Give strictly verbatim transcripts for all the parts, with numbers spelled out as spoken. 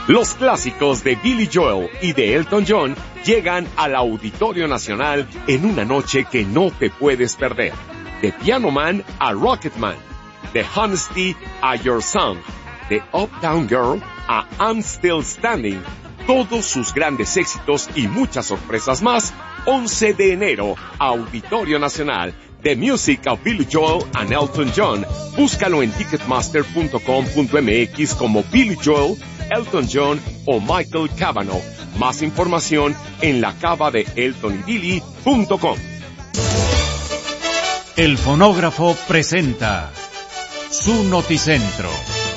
Los clásicos de Billy Joel y de Elton John llegan al Auditorio Nacional en una noche que no te puedes perder. De Piano Man a Rocketman, de Honesty a Your Song, de Uptown Girl a I'm Still Standing, todos sus grandes éxitos y muchas sorpresas más, once de enero, Auditorio Nacional. The Music of Billy Joel and Elton John. Búscalo en ticketmaster punto com punto m x como Billy Joel, Elton John o Michael Cavanaugh. Más información en la cava de elton y billy punto com. El Fonógrafo presenta su Noticentro.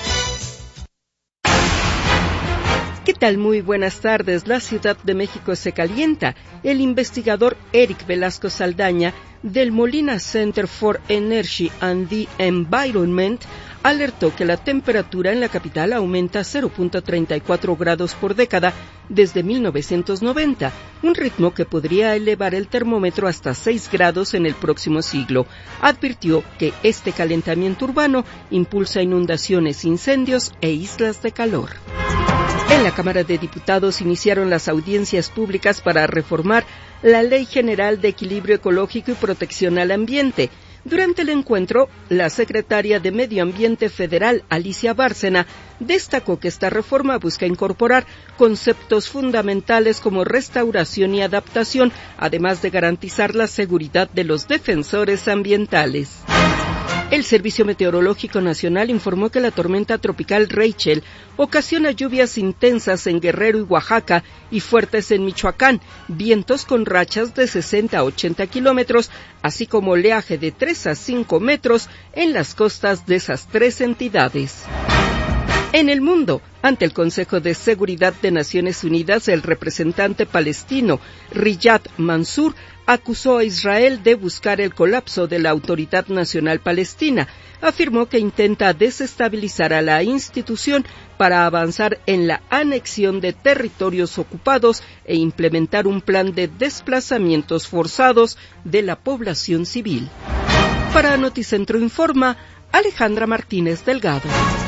¿Qué tal? Muy buenas tardes. La Ciudad de México se calienta. El investigador Eric Velasco Saldaña del Molina Center for Energy and the Environment alertó que la temperatura en la capital aumenta cero punto treinta y cuatro grados por década desde mil novecientos noventa, un ritmo que podría elevar el termómetro hasta seis grados en el próximo siglo. Advirtió que este calentamiento urbano impulsa inundaciones, incendios e islas de calor. En la Cámara de Diputados iniciaron las audiencias públicas para reformar la Ley General de Equilibrio Ecológico y Protección al Ambiente. Durante el encuentro, la secretaria de Medio Ambiente Federal, Alicia Bárcena, destacó que esta reforma busca incorporar conceptos fundamentales como restauración y adaptación, además de garantizar la seguridad de los defensores ambientales. El Servicio Meteorológico Nacional informó que la tormenta tropical Rachel ocasiona lluvias intensas en Guerrero y Oaxaca y fuertes en Michoacán, vientos con rachas de sesenta a ochenta kilómetros, así como oleaje de tres a cinco metros en las costas de esas tres entidades. En el mundo, ante el Consejo de Seguridad de Naciones Unidas, el representante palestino Riyad Mansour acusó a Israel de buscar el colapso de la Autoridad Nacional Palestina. Afirmó que intenta desestabilizar a la institución para avanzar en la anexión de territorios ocupados e implementar un plan de desplazamientos forzados de la población civil. Para Noticentro Informa, Alejandra Martínez Delgado.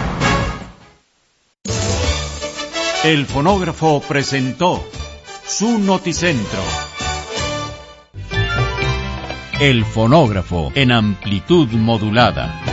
El Fonógrafo presentó su Noticentro. El Fonógrafo en amplitud modulada.